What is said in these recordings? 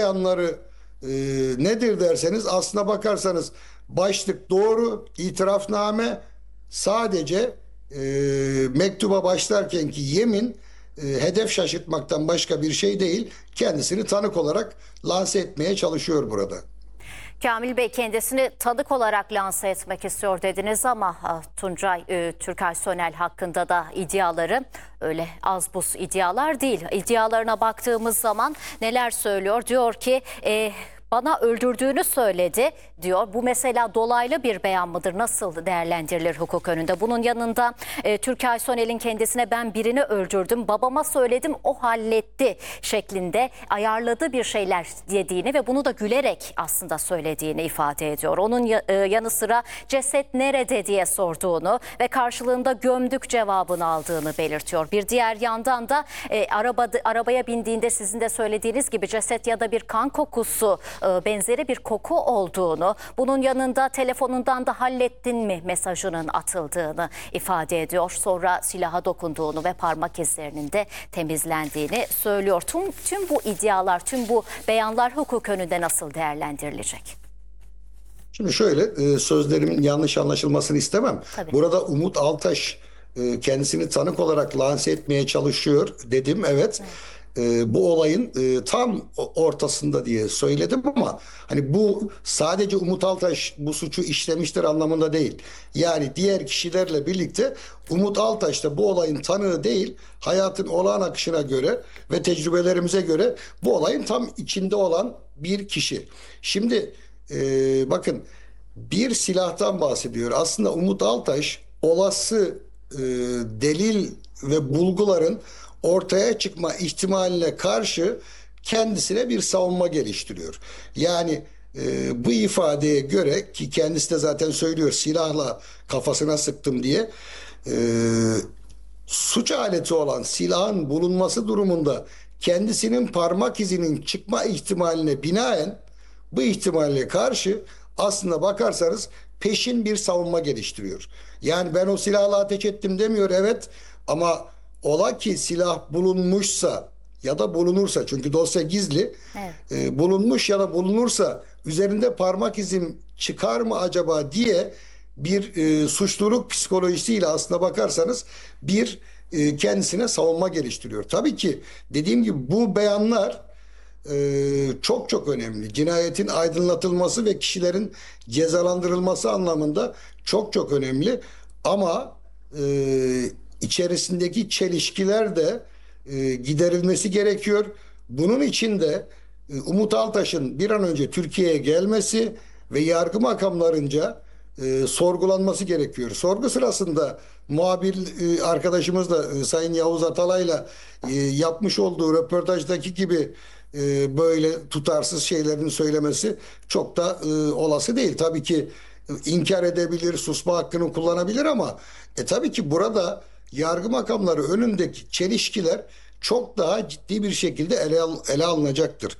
beyanları nedir derseniz, aslına bakarsanız başlık doğru, itirafname sadece mektuba başlarkenki yemin hedef şaşırtmaktan başka bir şey değil. Kendisini tanık olarak lanse etmeye çalışıyor burada. Kamil Bey kendisini tanık olarak lanse etmek istiyor dediniz ama Turgay Sönel hakkında da iddiaları öyle az buz iddialar değil. İddialarına baktığımız zaman neler söylüyor? Diyor ki bana öldürdüğünü söyledi diyor. Bu mesela dolaylı bir beyan mıdır? Nasıl değerlendirilir hukuk önünde? Bunun yanında Turgay Sönel'in kendisine ben birini öldürdüm, babama söyledim, o halletti şeklinde ayarladığı bir şeyler dediğini ve bunu da gülerek aslında söylediğini ifade ediyor. Onun yanı sıra ceset nerede diye sorduğunu ve karşılığında gömdük cevabını aldığını belirtiyor. Bir diğer yandan da arabaya bindiğinde sizin de söylediğiniz gibi ceset ya da bir kan kokusu benzeri bir koku olduğunu, bunun yanında telefonundan da hallettin mi mesajının atıldığını ifade ediyor. Sonra silaha dokunduğunu ve parmak izlerinin de temizlendiğini söylüyor. Tüm bu iddialar, tüm bu beyanlar hukuk önünde nasıl değerlendirilecek? Şimdi şöyle, sözlerimin yanlış anlaşılmasını istemem. Tabii. Burada Umut Altaş kendisini tanık olarak lanse etmeye çalışıyor dedim, evet. Bu olayın tam ortasında diye söyledim ama hani bu sadece Umut Altaş bu suçu işlemiştir anlamında değil. Yani diğer kişilerle birlikte Umut Altaş da bu olayın tanığı değil, hayatın olağan akışına göre ve tecrübelerimize göre bu olayın tam içinde olan bir kişi. Şimdi bakın, bir silahtan bahsediyor. Aslında Umut Altaş olası delil ve bulguların ortaya çıkma ihtimaline karşı kendisine bir savunma geliştiriyor. Yani bu ifadeye göre, ki kendisi de zaten söylüyor, silahla kafasına sıktım diye, suç aleti olan silahın bulunması durumunda kendisinin parmak izinin çıkma ihtimaline binaen bu ihtimalle karşı aslında bakarsanız peşin bir savunma geliştiriyor. Yani ben o silahla ateş ettim demiyor, evet, ama ola ki silah bulunmuşsa ya da bulunursa, çünkü dosya gizli, Evet. bulunmuş ya da bulunursa üzerinde parmak izim çıkar mı acaba diye bir suçluluk psikolojisiyle aslına bakarsanız bir kendisine savunma geliştiriyor. Tabii ki dediğim gibi bu beyanlar çok çok önemli. Cinayetin aydınlatılması ve kişilerin cezalandırılması anlamında çok çok önemli. Ama içerisindeki çelişkiler de giderilmesi gerekiyor. Bunun için de Umut Altaş'ın bir an önce Türkiye'ye gelmesi ve yargı makamlarınca sorgulanması gerekiyor. Sorgu sırasında muhabir arkadaşımız da Sayın Yavuz Atalay'la yapmış olduğu röportajdaki gibi böyle tutarsız şeylerin söylemesi çok da olası değil. Tabii ki inkar edebilir, susma hakkını kullanabilir ama tabii ki burada yargı makamları önündeki çelişkiler çok daha ciddi bir şekilde ele alınacaktır.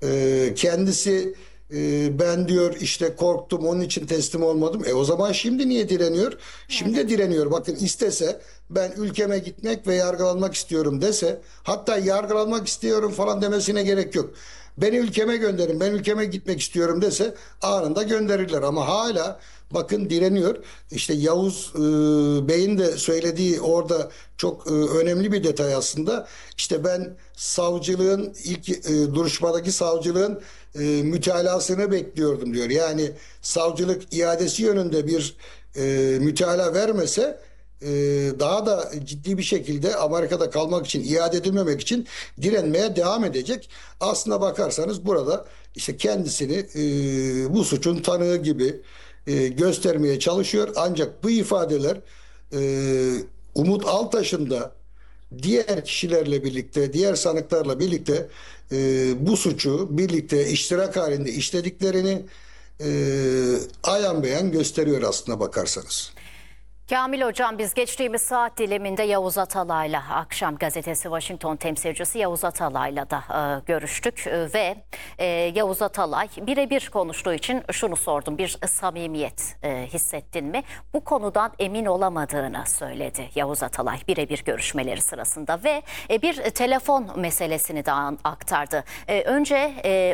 Kendisi ben diyor işte korktum onun için teslim olmadım. O zaman şimdi niye direniyor? Şimdi de direniyor. Bakın, istese ben ülkeme gitmek ve yargılanmak istiyorum dese, hatta yargılanmak istiyorum falan demesine gerek yok. Beni ülkeme gönderin, ben ülkeme gitmek istiyorum dese anında gönderirler. Ama hala bakın direniyor. İşte Yavuz Bey'in de söylediği orada çok önemli bir detay aslında. İşte ben savcılığın ilk duruşmadaki savcılığın mütalasını bekliyordum diyor. Yani savcılık iadesi yönünde bir mütalaa vermese daha da ciddi bir şekilde Amerika'da kalmak için, iade edilmemek için direnmeye devam edecek. Aslına bakarsanız burada işte kendisini bu suçun tanığı gibi göstermeye çalışıyor. Ancak bu ifadeler e, Umut Altaş'ın da diğer kişilerle birlikte, diğer sanıklarla birlikte bu suçu birlikte iştirak halinde işlediklerini e, ayan beyan gösteriyor aslına bakarsanız. Kamil Hocam, biz geçtiğimiz saat diliminde Yavuz Atalay'la, Akşam Gazetesi Washington temsilcisi Yavuz Atalay'la da görüştük ve Yavuz Atalay birebir konuştuğu için şunu sordum: bir samimiyet hissettin mi? Bu konudan emin olamadığını söyledi Yavuz Atalay birebir görüşmeleri sırasında ve bir telefon meselesini de aktardı. Önce